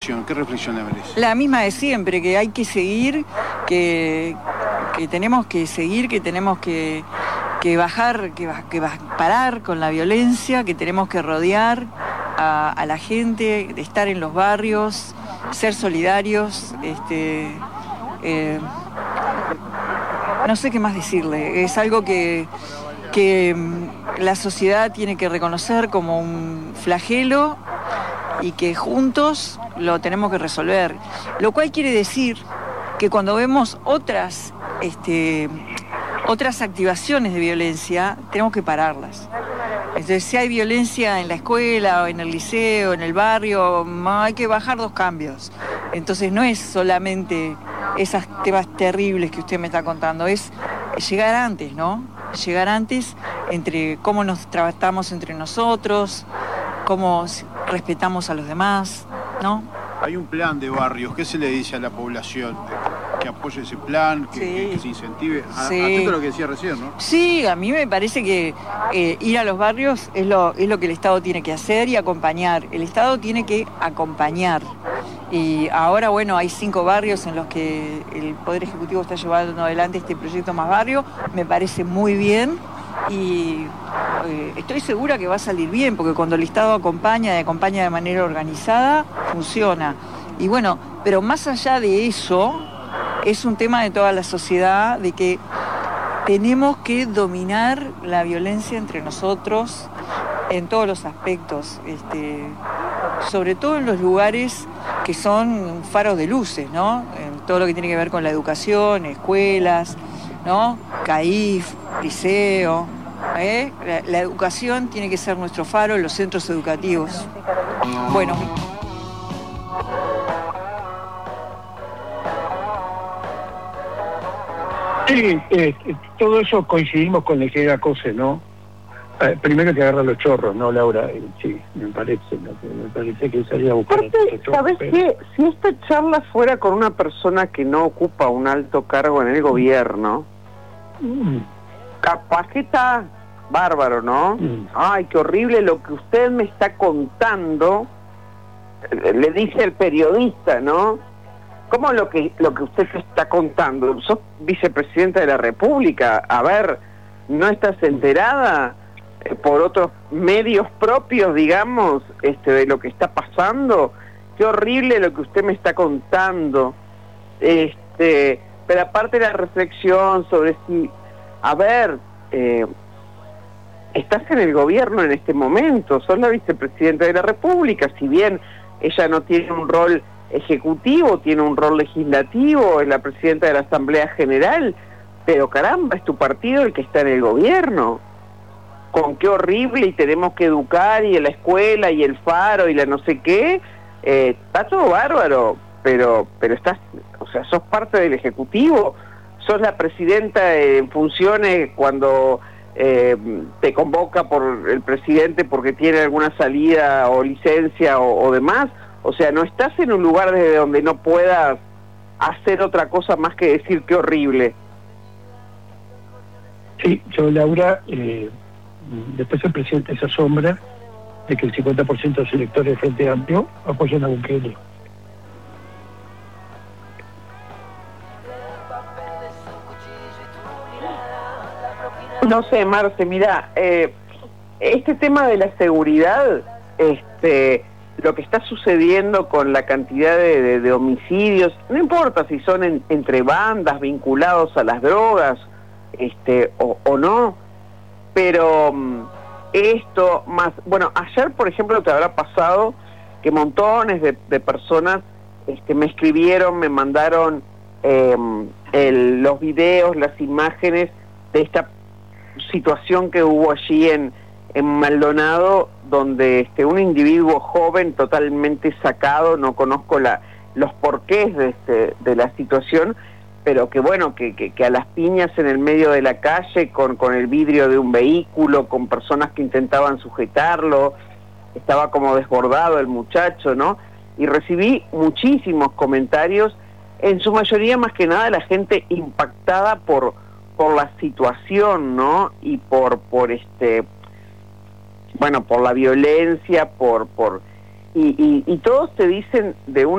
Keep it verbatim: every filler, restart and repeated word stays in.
reflexión? ¿Qué reflexión le merece? La misma de siempre, que hay que seguir, que, que tenemos que seguir, que tenemos que, que bajar, que, que parar con la violencia, que tenemos que rodear a, a la gente, de estar en los barrios, ser solidarios, este, eh, no sé qué más decirle, es algo que, que la sociedad tiene que reconocer como un flagelo y que juntos lo tenemos que resolver. Lo cual quiere decir que cuando vemos otras, este, otras activaciones de violencia, tenemos que pararlas. Entonces, si hay violencia en la escuela, o en el liceo, en el barrio, hay que bajar dos cambios. Entonces, no es solamente esos temas terribles que usted me está contando, es llegar antes, ¿no? Llegar antes entre cómo nos tratamos entre nosotros, cómo respetamos a los demás, ¿no? Hay un plan de barrios. ¿Qué se le dice a la población? Que apoye ese plan, que, sí. que, que se incentive. A, sí. Atento a lo que decía recién, ¿no? Sí, a mí me parece que eh, ir a los barrios es lo, es lo que el Estado tiene que hacer y acompañar. El Estado tiene que acompañar. Y ahora, bueno, hay cinco barrios en los que el Poder Ejecutivo está llevando adelante este proyecto Más Barrio. Me parece muy bien y eh, estoy segura que va a salir bien, porque cuando el Estado acompaña y acompaña de manera organizada, funciona. Y bueno, pero más allá de eso, es un tema de toda la sociedad, de que tenemos que dominar la violencia entre nosotros en todos los aspectos, este, sobre todo en los lugares que son faros de luces, ¿no? En todo lo que tiene que ver con la educación, escuelas, ¿no? CAIF, liceo, ¿eh? La, la educación tiene que ser nuestro faro en los centros educativos. Bueno. Sí, eh, todo eso coincidimos con la ingeniera Cose, ¿no? Eh, primero que agarra los chorros, ¿no, Laura? Eh, sí, me parece, ¿no? Me parece que salía a buscar Aparte, los chorros. ¿sabes pero... qué? Si esta charla fuera con una persona que no ocupa un alto cargo en el gobierno, mm. capaz que está bárbaro, ¿no? Mm. Ay, qué horrible lo que usted me está contando, le dice el periodista, ¿no? ¿Cómo lo que lo que usted se está contando? Sos vicepresidenta de la República, a ver, ¿no estás enterada eh, por otros medios propios, digamos, este, de lo que está pasando? Qué horrible lo que usted me está contando. Este, pero aparte la reflexión sobre si, a ver, eh, estás en el gobierno en este momento, sos la vicepresidenta de la República, si bien ella no tiene un rol ejecutivo, tiene un rol legislativo, es la presidenta de la Asamblea General, pero caramba, es tu partido el que está en el gobierno. Con qué horrible, y tenemos que educar, y en la escuela, y el faro, y la no sé qué, eh, está todo bárbaro, pero pero estás, o sea, sos parte del Ejecutivo, sos la presidenta en funciones cuando eh, te convoca por el presidente porque tiene alguna salida o licencia o, o demás. O sea, no estás en un lugar desde donde no puedas hacer otra cosa más que decir qué horrible. Sí, yo, Laura, eh, después el presidente se asombra de que el cincuenta por ciento de los electores del Frente Amplio apoyan a Bukele. No sé, Marce, mira, eh, este tema de la seguridad, este... lo que está sucediendo con la cantidad de, de, de homicidios, no importa si son en, entre bandas vinculados a las drogas este, o, o no, pero um, esto más, bueno, ayer por ejemplo te habrá pasado que montones de, de personas este, me escribieron, me mandaron eh, el, los videos, las imágenes de esta situación que hubo allí en en Maldonado, donde este un individuo joven totalmente sacado, no conozco la los porqués de este de la situación, pero que bueno, que, que, que a las piñas en el medio de la calle, con, con el vidrio de un vehículo, con personas que intentaban sujetarlo, estaba como desbordado el muchacho, ¿no? Y recibí muchísimos comentarios, en su mayoría más que nada la gente impactada por por la situación, ¿no? Y por por este bueno, por la violencia, por por y, y, y todos te dicen de un